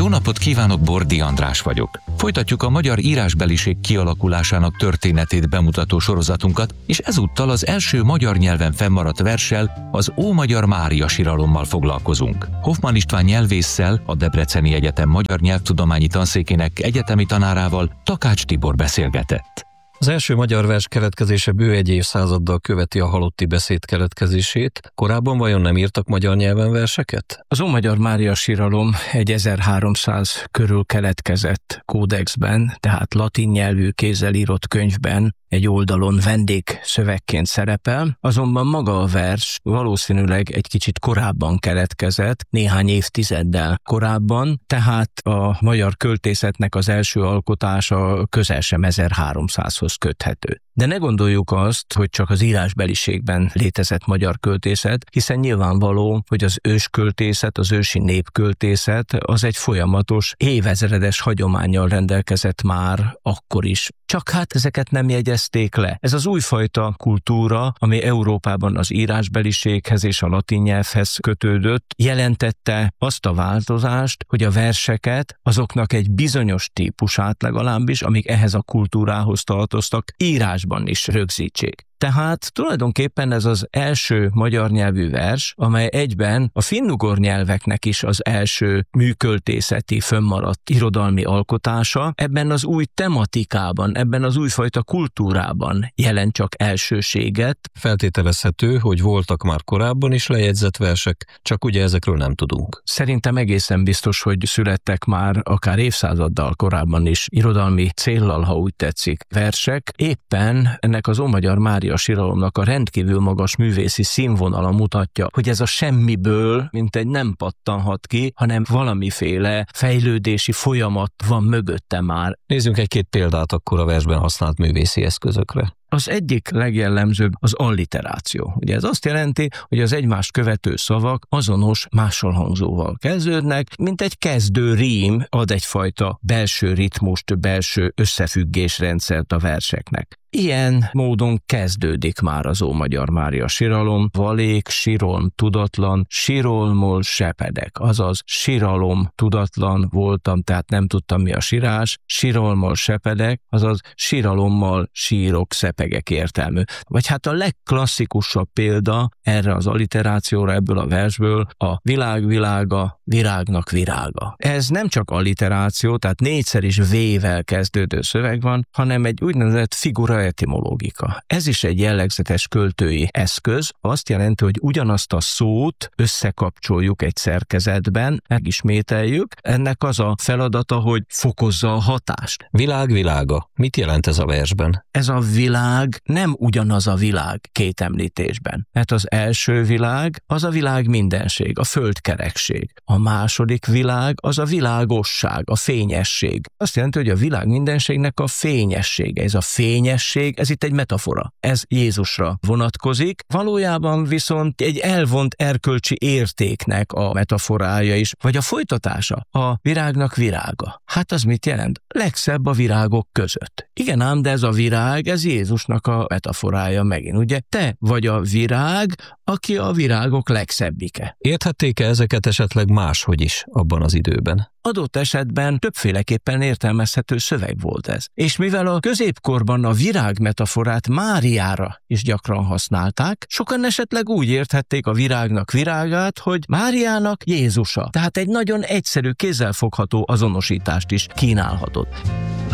Jó napot kívánok, Bordi András vagyok. Folytatjuk a magyar írásbeliség kialakulásának történetét bemutató sorozatunkat, és ezúttal az első magyar nyelven fennmaradt verssel, az Ómagyar Mária siralommal foglalkozunk. Hoffmann István nyelvésszel, a Debreceni Egyetem Magyar Nyelvtudományi Tanszékének egyetemi tanárával Takács Tibor beszélgetett. Az első magyar vers keletkezése bő egy évszázaddal követi a halotti beszéd keletkezését. Korábban vajon nem írtak magyar nyelven verseket? Az Ómagyar Mária siralom egy 1300 körül keletkezett kódexben, tehát latin nyelvű kézzel írott könyvben, egy oldalon vendégszövegként szerepel, azonban maga a vers valószínűleg egy kicsit korábban keletkezett, néhány évtizeddel korábban, tehát a magyar költészetnek az első alkotása közel sem 1300-hoz köthető. De ne gondoljuk azt, hogy csak az írásbeliségben létezett magyar költészet, hiszen nyilvánvaló, hogy az ősköltészet, az ősi népköltészet az egy folyamatos, évezredes hagyománnyal rendelkezett már akkor is. Csak hát ezeket nem jegyezték le. Ez az újfajta kultúra, ami Európában az írásbeliséghez és a latin nyelvhez kötődött, jelentette azt a változást, hogy a verseket, azoknak egy bizonyos típusát legalábbis, amik ehhez a kultúrához tartoztak, írásban is rögzítsék. Tehát tulajdonképpen ez az első magyar nyelvű vers, amely egyben a finnugor nyelveknek is az első műköltészeti, fönnmaradt irodalmi alkotása, ebben az új tematikában, ebben az újfajta kultúrában jelent csak elsőséget. Feltételezhető, hogy voltak már korábban is lejegyzett versek, csak ugye ezekről nem tudunk. Szerintem egészen biztos, hogy születtek már akár évszázaddal korábban is irodalmi céllal, ha úgy tetszik, versek. Éppen ennek az Ómagyar Mária siralomnak a rendkívül magas művészi színvonala mutatja, hogy ez a semmiből, mint egy nem pattanhat ki, hanem valamiféle fejlődési folyamat van mögötte már. Nézzünk egy-két példát akkor a versben használt művészi eszközökre. Az egyik legjellemzőbb az alliteráció. Ugye ez azt jelenti, hogy az egymást követő szavak azonos másolhangzóval kezdődnek, mint egy kezdő rím ad egyfajta belső ritmust, belső összefüggésrendszert a verseknek. Ilyen módon kezdődik már az Ómagyar Mária siralom, valék, sirolm, tudatlan, sirolmol sepedek, azaz siralom, tudatlan voltam, tehát nem tudtam mi a sírás, sirolmol sepedek, azaz siralommal sírok, szepegek értelmű. Vagy hát a legklasszikusabb példa erre az alliterációra ebből a versből a világ világa, virágnak virága. Ez nem csak alliteráció, tehát négyszer is V-vel kezdődő szöveg van, hanem egy úgynevezett figura etimológika. Ez is egy jellegzetes költői eszköz, azt jelenti, hogy ugyanazt a szót összekapcsoljuk egy szerkezetben, megismételjük, ennek az a feladata, hogy fokozza a hatást. Világ világa. Mit jelent ez a versben? Ez a világ nem ugyanaz a világ két említésben. Mert az első világ az a világ mindenség, a földkerekség. A második világ az a világosság, a fényesség. Azt jelenti, hogy a világ mindenségnek a fényessége. Ez a fényesség, ez itt egy metafora. Ez Jézusra vonatkozik, valójában viszont egy elvont erkölcsi értéknek a metaforája is, vagy a folytatása. A virágnak virága. Hát az mit jelent? Legszebb a virágok között. Igen ám, de ez a virág, ez Jézusnak a metaforája megint, ugye? Te vagy a virág, aki a virágok legszebbike. Érthették-e ezeket esetleg máshogy is abban az időben? Adott esetben többféleképpen értelmezhető szöveg volt ez. És mivel a középkorban a virág metaforát Máriára is gyakran használták, sokan esetleg úgy érthették a virágnak virágát, hogy Máriának Jézusa. Tehát egy nagyon egyszerű, kézzelfogható azonosítást is kínálhatott.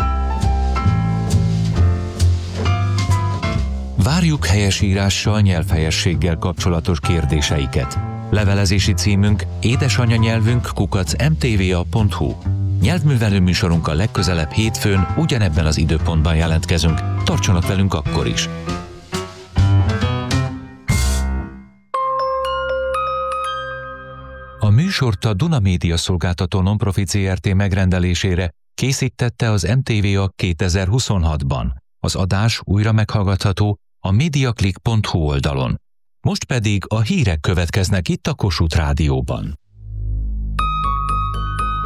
Várjuk helyesírással, nyelvhelyességgel kapcsolatos kérdéseiket. Levelezési címünk édesanyanyelvünk@mtva.hu. Nyelvművelő műsorunkkal legközelebb hétfőn ugyanebben az időpontban jelentkezünk. Tartsanak velünk akkor is! A műsort a Duna Média Szolgáltató Nonprofit Zrt. Megrendelésére készítette az MTVA 2026-ban. Az adás újra meghallgatható a mediaclick.hu oldalon. Most pedig a hírek következnek itt a Kossuth Rádióban.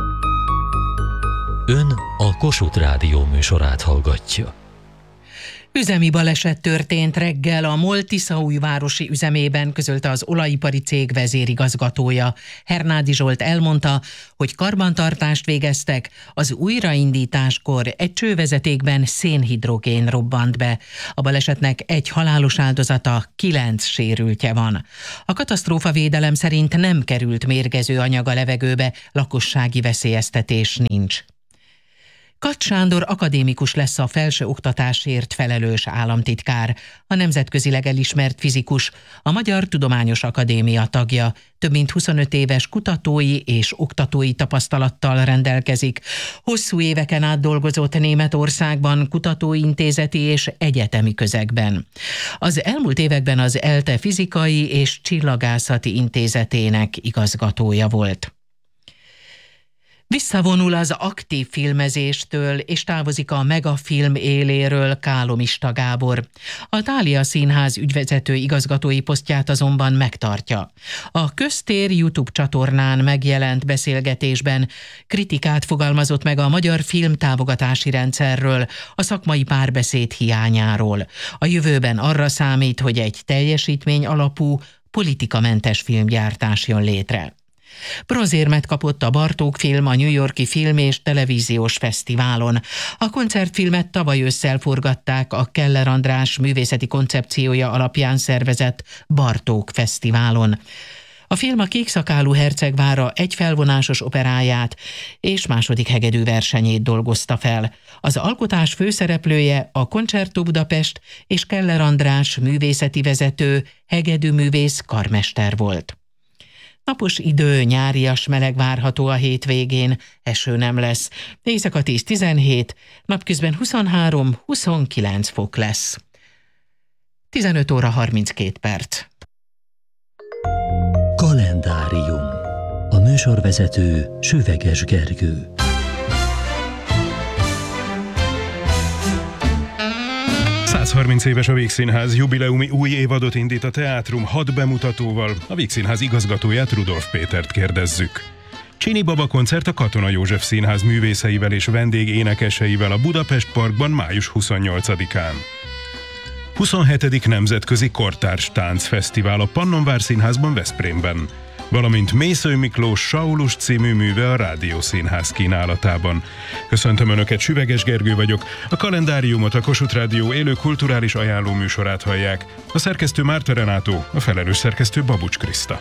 Ön a Kossuth Rádió műsorát hallgatja. Üzemi baleset történt reggel a MOL Tiszaújvárosi üzemében, közölte az olajipari cég vezérigazgatója. Hernádi Zsolt elmondta, hogy karbantartást végeztek, az újraindításkor egy csővezetékben szénhidrogén robbant be. A balesetnek egy halálos áldozata, 9 sérültje van. A katasztrófavédelem szerint nem került mérgező anyag a levegőbe, lakossági veszélyeztetés nincs. Katt Sándor akadémikus lesz a felsőoktatásért felelős államtitkár, a nemzetközileg elismert fizikus, a Magyar Tudományos Akadémia tagja, több mint 25 éves kutatói és oktatói tapasztalattal rendelkezik. Hosszú éveken át dolgozott Németországban, kutatóintézeti és egyetemi közegben. Az elmúlt években az ELTE Fizikai és Csillagászati Intézetének igazgatója volt. Visszavonul az aktív filmezéstől, és távozik a Megafilm éléről Kálomista Gábor. A Thália Színház ügyvezető igazgatói posztját azonban megtartja. A Köztér YouTube csatornán megjelent beszélgetésben kritikát fogalmazott meg a magyar filmtámogatási rendszerről, a szakmai párbeszéd hiányáról. A jövőben arra számít, hogy egy teljesítmény alapú, politikamentes filmgyártás jön létre. Bronzérmet kapott a Bartók film a New York-i Film- és Televíziós Fesztiválon. A koncertfilmet tavaly ősszel forgatták a Keller András művészeti koncepciója alapján szervezett Bartók Fesztiválon. A film a Kékszakálú herceg vára egyfelvonásos operáját és második hegedű versenyét dolgozta fel. Az alkotás főszereplője a Concerto Budapest és Keller András művészeti vezető, hegedűművész, karmester volt. Napos idő, nyárias meleg várható a hétvégén, eső nem lesz. Éjszaka 10-17, napközben 23-29 fok lesz. 15 óra 32 perc. Kalendárium. A műsorvezető Süveges Gergő. ...130 éves a Vígszínház, jubileumi új évadot indít a teátrum 6 bemutatóval. A Vígszínház igazgatóját, Rudolf Pétert kérdezzük. Csini Baba koncert a Katona József Színház művészeivel és vendégénekeseivel a Budapest Parkban május 28-án. 27. Nemzetközi Kortárs Táncfesztivál a Pannonvár Színházban Veszprémben, valamint Mészöly Miklós Saulus című műve a Rádiószínház kínálatában. Köszöntöm Önöket, Süveges Gergő vagyok. A kalendáriumot, a Kossuth Rádió élő kulturális ajánló műsorát hallják. A szerkesztő Márta Renátó, a felelős szerkesztő Babucs Kriszta.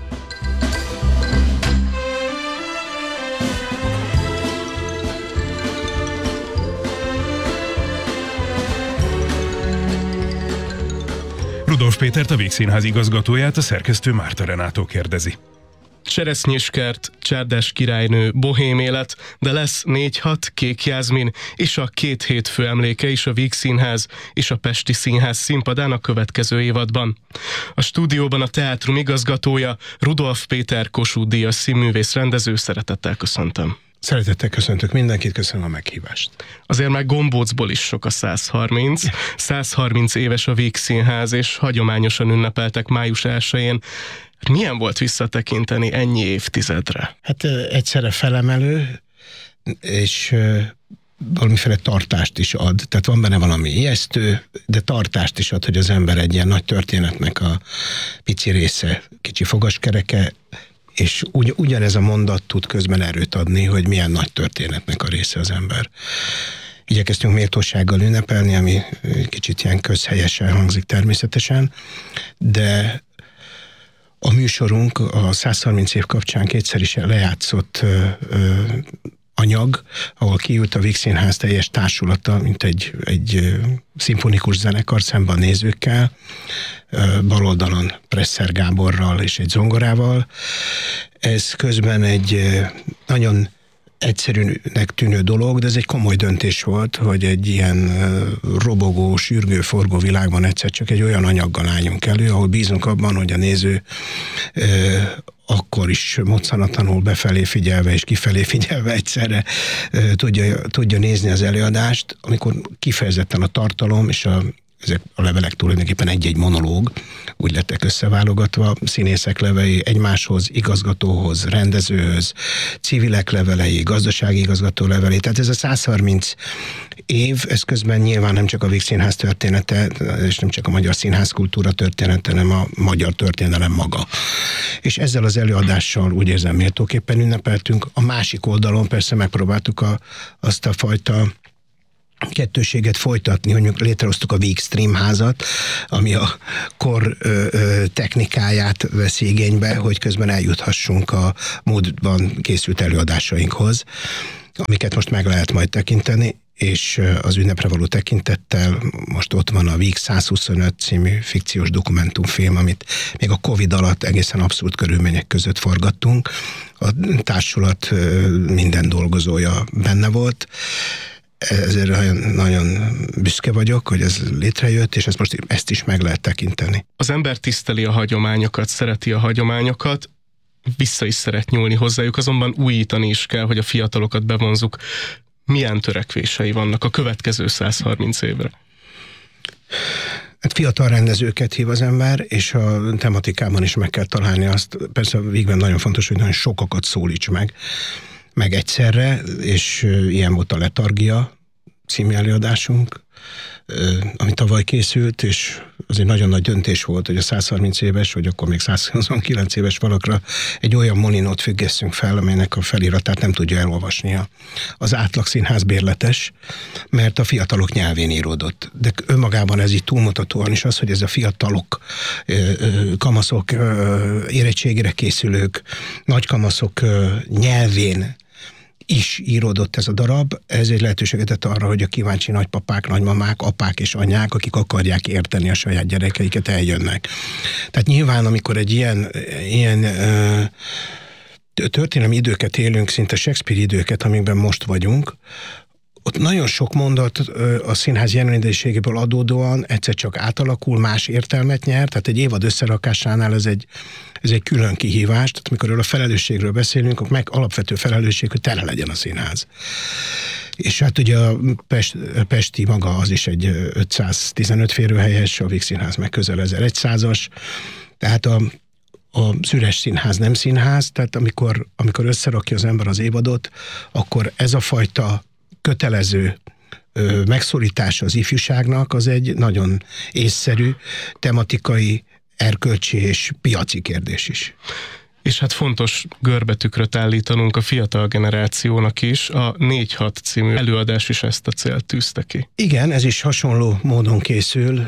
Rudolf Pétert, a Vígszínház igazgatóját, a szerkesztő Márta Renátó kérdezi. Cseresznyéskert, Csárdás királynő, bohém élet, de lesz 4-6, Kék Jászmin és a 2 hétfő emléke is a Vígszínház és a Pesti Színház színpadán a következő évadban. A stúdióban a teátrum igazgatója, Rudolf Péter, Kossuth-díjas színművész rendező, szeretettel köszöntöm. Szeretettel köszöntök mindenkit, köszönöm a meghívást. Azért már gombócból is sok a 130. 130 éves a Vígszínház, és hagyományosan ünnepeltek május 1-én. Milyen volt visszatekinteni ennyi évtizedre? Hát egyszerre felemelő, és valamiféle tartást is ad. Tehát van benne valami ijesztő, de tartást is ad, hogy az ember egy ilyen nagy történetnek a pici része, kicsi fogaskereke, és ugyanez a mondat tud közben erőt adni, hogy milyen nagy történetnek a része az ember. Igyekeztünk méltósággal ünnepelni, ami kicsit ilyen közhelyesen hangzik természetesen, de a műsorunk a 130 év kapcsán kétszer is lejátszott anyag, ahol kiült a Vígszínház teljes társulata, mint egy szimfonikus zenekar szemben a nézőkkel, bal oldalon Presser Gáborral és egy zongorával. Ez közben egy nagyon egyszerűnek tűnő dolog, de ez egy komoly döntés volt, hogy egy ilyen robogó, sürgő, forgó világban egyszer csak egy olyan anyaggal álljunk elő, ahol bízunk abban, hogy a néző akkor is moccanatlanul befelé figyelve és kifelé figyelve egyszerre tudja nézni az előadást, amikor kifejezetten a tartalom és ezek a levelek tulajdonképpen egy-egy monológ, úgy lettek összeválogatva, színészek levelei egymáshoz, igazgatóhoz, rendezőhöz, civilek levelei, gazdasági igazgató levelei. Tehát ez a 130 év, ez közben nyilván nem csak a Víg Színház története, és nem csak a magyar színházkultúra története, hanem a magyar történelem maga. És ezzel az előadással úgy érzem méltóképpen ünnepeltünk. A másik oldalon persze megpróbáltuk azt a fajta kettőséget folytatni, hogy létrehoztuk a Víg Stream házat, ami a kor technikáját veszi igénybe, hogy közben eljuthassunk a módban készült előadásainkhoz, amiket most meg lehet majd tekinteni, és az ünnepre való tekintettel most ott van a Víg 125 című fikciós dokumentumfilm, amit még a Covid alatt egészen abszurd körülmények között forgattunk. A társulat minden dolgozója benne volt. Ezért nagyon büszke vagyok, hogy ez létrejött, és ezt is meg lehet tekinteni. Az ember tiszteli a hagyományokat, szereti a hagyományokat, vissza is szeret nyúlni hozzájuk, azonban újítani is kell, hogy a fiatalokat bevonzuk. Milyen törekvései vannak a következő 130 évre? Hát fiatal rendezőket hív az ember, és a tematikában is meg kell találni azt. Persze a Vígben nagyon fontos, hogy nagyon sokakat szólíts meg egyszerre, és ilyen volt a Letargia című előadásunk, ami tavaly készült, és az egy nagyon nagy döntés volt, hogy a 130 éves, vagy akkor még 129 éves valakra egy olyan molinót függesszünk fel, amelynek a feliratát nem tudja elolvasni az átlag színház bérletes, mert a fiatalok nyelvén íródott. De önmagában ez így túlmutatóan is az, hogy ez a fiatalok, kamaszok, érettségére készülők, nagykamaszok nyelvén is íródott ez a darab, ez egy lehetőséget adott arra, hogy a kíváncsi nagypapák, nagymamák, apák és anyák, akik akarják érteni a saját gyerekeiket, eljönnek. Tehát nyilván, amikor egy ilyen történelmi időket élünk, szinte Shakespeare időket, amikben most vagyunk, ott nagyon sok mondat a színház jelenlétségéből adódóan egyszer csak átalakul, más értelmet nyer, tehát egy évad összerakásánál ez egy külön kihívás, tehát amikor a felelősségről beszélünk, akkor meg alapvető felelősség, hogy tele legyen a színház. És hát ugye a Pesti maga az is egy 515 férőhelyes, a Víg Színház meg közel 1100-as, tehát a Szüres Színház nem színház, tehát amikor összerakja az ember az évadot, akkor ez a fajta kötelező megszólítása az ifjúságnak az egy nagyon észszerű, tematikai, erkölcsi és piaci kérdés is. És hát fontos görbetükröt állítanunk a fiatal generációnak is, a 4-6 című előadás is ezt a célt tűzte ki. Igen, ez is hasonló módon készül,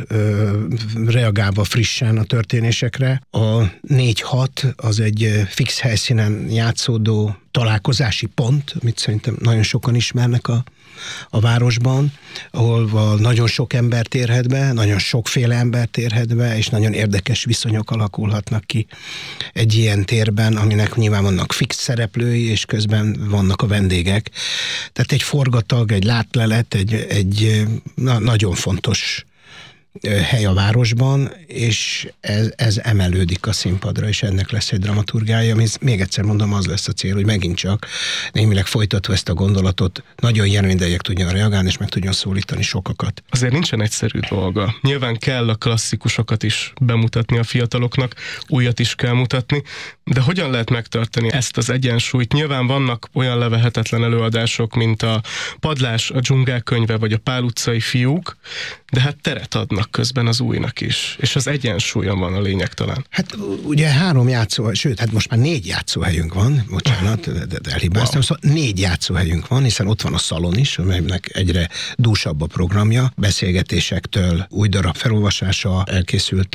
reagálva frissen a történésekre. A 4-6 az egy fix helyszínen játszódó találkozási pont, amit szerintem nagyon sokan ismernek a városban, ahol nagyon sok ember térhet be, nagyon sokféle ember térhet be, és nagyon érdekes viszonyok alakulhatnak ki egy ilyen térben, aminek nyilván vannak fix szereplői, és közben vannak a vendégek. Tehát egy forgatag, egy látlelet, egy nagyon fontos hely a városban, és ez emelődik a színpadra, és ennek lesz egy dramaturgája, ami még egyszer mondom, az lesz a cél, hogy megint csak némileg folytatva ezt a gondolatot, nagyon jelenidejek tudjon reagálni, és meg tudjon szólítani sokakat. Azért nincsen egyszerű dolga. Nyilván kell a klasszikusokat is bemutatni a fiataloknak, újat is kell mutatni, de hogyan lehet megtartani ezt az egyensúlyt? Nyilván vannak olyan levehetetlen előadások, mint a Padlás, a Dzsungel könyve, vagy a Pál utcai fiúk, de hát teret adnak közben az újnak is, és az egyensúlyon van a lényeg talán. Hát ugye 3 sőt, hát most már 4 játszóhelyünk van, bocsánat, de elhibáztam, wow. Szóval 4 játszóhelyünk van, hiszen ott van a Szalon is, amelynek egyre dúsabb a programja, beszélgetésektől új darab felolvasása, elkészült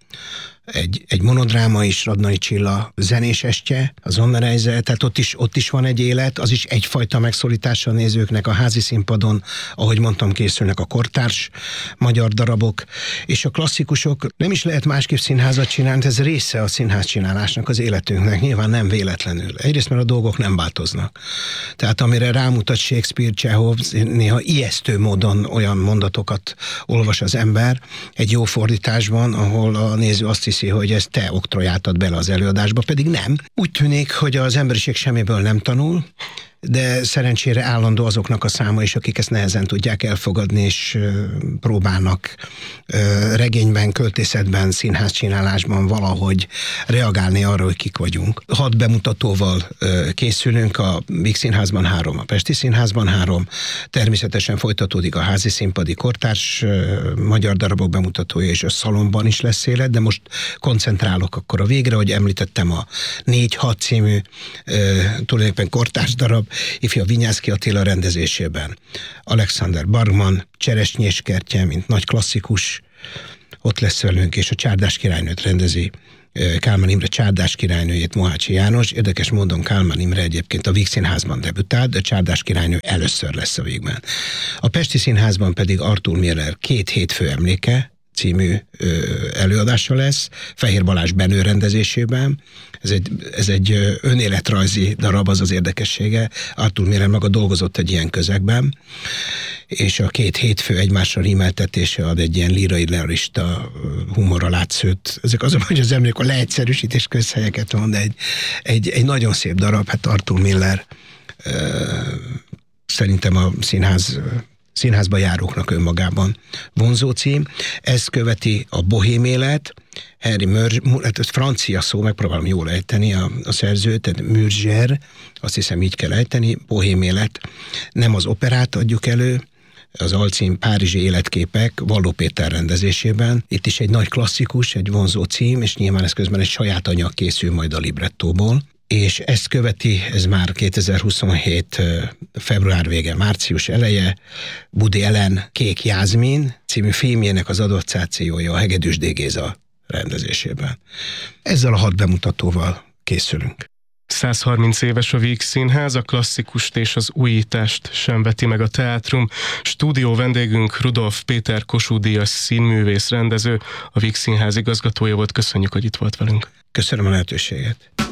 egy monodráma is, Radnai Csilla zenés estje, a Zonnereise, tehát ott is van egy élet, az is egyfajta megszólítása a nézőknek a házi színpadon, ahogy mondtam, készülnek a kortárs magyar darabok, és a klasszikusok nem is lehet másképp színházat csinálni, ez része a színház csinálásnak, az életünknek, nyilván nem véletlenül. Egyrészt, mert a dolgok nem változnak. Tehát amire rámutat Shakespeare, Csehov, néha ijesztő módon olyan mondatokat olvas az ember egy jó fordításban, ahol a néző azt hiszi, hogy ezt te oktrojáltad bele az előadásba, pedig nem. Úgy tűnik, hogy az emberiség semmiből nem tanul, de szerencsére állandó azoknak a száma is, akik ezt nehezen tudják elfogadni, és próbálnak regényben, költészetben, színházcsinálásban valahogy reagálni arra, hogy kik vagyunk. 6 bemutatóval készülünk, a Víg Színházban 3, a Pesti Színházban 3, természetesen folytatódik a házi színpadi kortárs magyar darabok bemutatója, és a Szalonban is lesz élet, de most koncentrálok akkor a végre, hogy említettem a 4-6 című tulajdonképpen kortárs darab, ifja Vinyánszky Attila rendezésében. Alexander Bergman, Cseresnyés kertje, mint nagy klasszikus, ott lesz velünk, és a Csárdás királynőt rendezi Kálmán Imre Csárdás királynőjét, Mohácsi János. Érdekes módon Kálmán Imre egyébként a Víg Színházban debütált, de Csárdás királynő először lesz a Vígben. A Pesti Színházban pedig Arthur Miller 2 hétfő emléke című előadása lesz, Fehér Balázs Benő rendezésében. Ez egy önéletrajzi darab, az érdekessége. Arthur Miller maga dolgozott egy ilyen közegben, és a 2 hétfő egymásra rímeltetése ad egy ilyen lírai realista humorra látszőt. Ezek azon, hogy az emlék a leegyszerűsítés közhelyeket van, de egy nagyon szép darab. Hát Arthur Miller szerintem a színházba járóknak önmagában vonzó cím. Ezt követi a Bohém élet, Henri Murger, ez francia szó, megpróbálom jól ejteni a szerzőt, tehát Murger, azt hiszem így kell ejteni, Bohém élet. Nem az operát adjuk elő, az alcím Párizsi életképek, Valló Péter rendezésében. Itt is egy nagy klasszikus, egy vonzó cím, és nyilván ez közben egy saját anyag készül majd a librettóból. És ezt követi, ez már 2027. február vége, március eleje, Budi Ellen Kék Jászmin című filmjének az adaptációja a Hegedűs D. Géza rendezésében. Ezzel a 6 bemutatóval készülünk. 130 éves a Víg Színház, a klasszikust és az újítást sem veti meg a teátrum. Stúdió vendégünk Rudolf Péter Kossuth-díjas színművész rendező, a Víg Színház igazgatója volt. Köszönjük, hogy itt volt velünk. Köszönöm a lehetőséget.